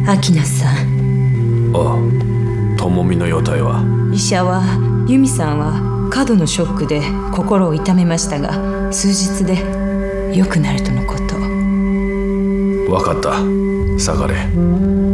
秋名さん。 ああ、智美の容体は？ 医者は由美さんは過度のショックで心を痛めましたが、数日で良くなるとのこと。 分かった。下がれ。